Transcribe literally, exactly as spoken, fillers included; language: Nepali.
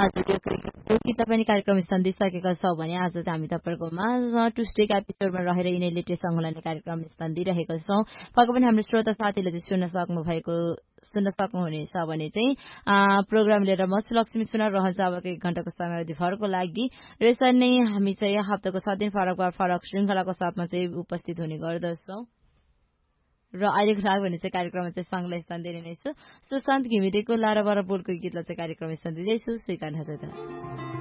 हजुर यो गीत पनि कार्यक्रम सकिसकेका छौँ भने आज चाहिँ हामी तपाईँहरूको माझमा टुस्डेका एपिसोडमा रहेर यिनै लेटेस्ट सङ्गलाउने कार्यक्रम दिइरहेका छौँ। पक्कै पनि हाम्रो श्रोता साथीले चाहिँ सुन्न सक्नु भएको सुन्न सक्नुहुनेछ भने चाहिँ प्रोग्राम लिएर म छु लक्ष्मी सुनार रहन्छ अब एक घण्टाको समयअवधि भरको लागि र यसरी नै हामी चाहिँ हप्ताको सात दिन फरक फरक श्रृङ्खलाको साथमा चाहिँ उपस्थित हुने गर्दछौँ। र अहिलेको लागि भने चाहिँ कार्यक्रममा चाहिँ सङ्घलाई स्थान दिने नै छु। सुशान्त घिमिरेको लारा बाह्र बोलको गीतलाई चाहिँ कार्यक्रम स्थान दिँदैछु, स्वीकार हजुर।